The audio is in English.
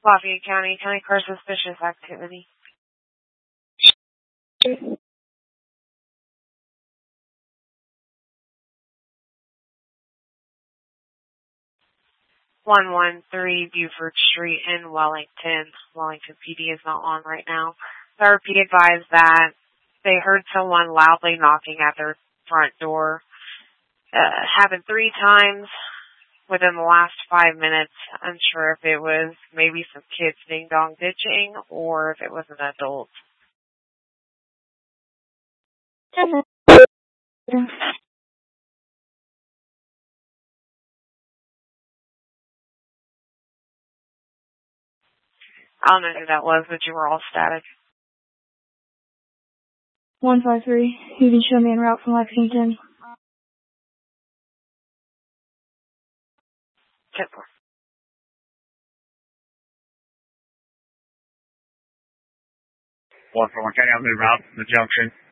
Lafayette County, County Car Suspicious Activity. 113 Buford Street in Wellington. Wellington PD is not on right now. RP advised that they heard someone loudly knocking at their front door. Happened 3 times within the last 5 minutes. Unsure if it was maybe some kids ding-dong ditching or if it was an adult. I don't know who that was, but you were all static. 153, you can show me en route from Lexington. 10-4. 141 County, I'll move out from the junction.